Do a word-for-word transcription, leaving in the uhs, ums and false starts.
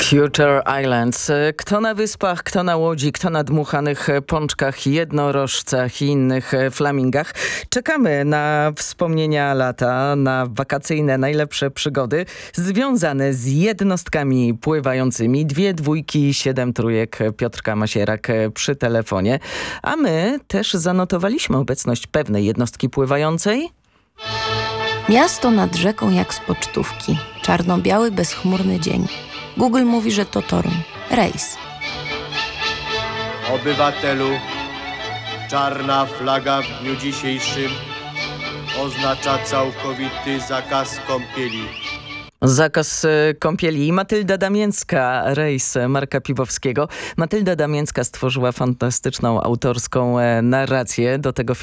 Future Islands. Kto na wyspach, kto na łodzi, kto na dmuchanych pączkach, jednorożcach i innych flamingach. Czekamy na wspomnienia lata, na wakacyjne najlepsze przygody związane z jednostkami pływającymi. Dwie dwójki, siedem trójek. Piotrka Masierak przy telefonie. A my też zanotowaliśmy obecność pewnej jednostki pływającej. Miasto nad rzeką jak z pocztówki. Czarno-biały, bezchmurny dzień. Google mówi, że to Toruń. Rejs. Obywatelu, czarna flaga w dniu dzisiejszym oznacza całkowity zakaz kąpieli. Zakaz kąpieli. Matylda Damięcka, Rejs Marka Piwowskiego. Matylda Damięcka stworzyła fantastyczną autorską narrację do tego